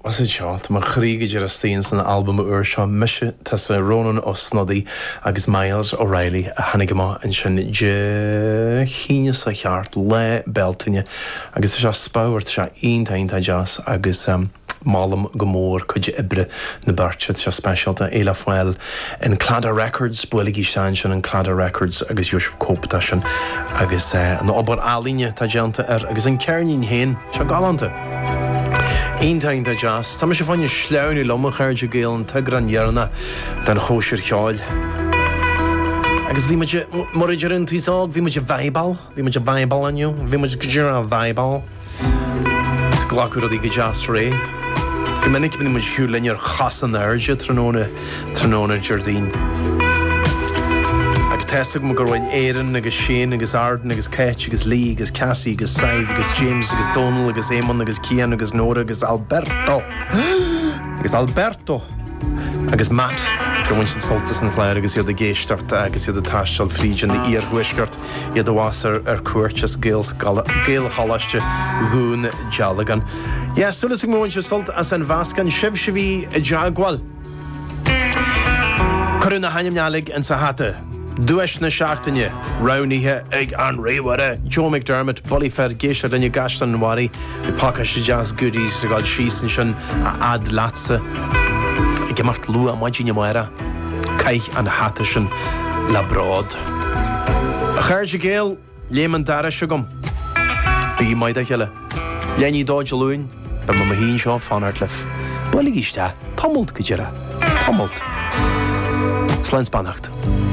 Was it seo? Tá mar chríige ar a stíon san album uair seo mise tá sa Ronan ó Snoddy agus Miles O'Reilly a hanig má an sin de chíine sa cheart le beltaine agus is se spáhairt se aontainta jazz agus málam go mór chuide ibre na bartse se specialta éile foiil in Clada Records builigi sein sin an Clada Records agus Joseph Copta sin agus an obair álíne tá deanta agus an cearnín héin se galanta. Aontainta jazz, tá sé fanne sleanú lomach chuirde géal an tegran dhearna den chóisiir cheáil. Agus bhí mar idir an tíág, bhí muidir bhaibal aniu, bhí muidir goidir a bhaibal. Is ghlacúr a dí go jazz ré. Go minic bhí muidir siú lein ar chasan airde tróna Jardín. Agus teisteg mo gur bhfuil Éireann agus Shane agus Arden agus Kate agus Lee agus Cassie agus Saif agus James agus Donald agus Eamon agus Cian agus Nora agus Alberto agus Matt gur bhain sin soltas an chléir agus iad a géisteart agus iad a taisteal frídin na íorhuisgart iad a bhásar ar cuairtes géal chalaiste gún Jalagan. Sulas ag móin se solt as an bhascan sibh a deagháil. Curú na haimnealaigh an sa hata. Dúis na seachtaine, rauníthe ag an réhare, Joe McDermott, Bollyfer géisiir danne gastan an warí, i Pakistan Jazz Goodies a gáil sísan sin a ad latsa. I gemacht lua a maidíne maira, caich an hata sin la brod. A chairde géal, léman dara sigum. Bí maid a cheile. Lenny dóid a lúin, be ma hín seo fanartlif. Bolligiste, tomult go dira. Tomult. Slán Bannacht.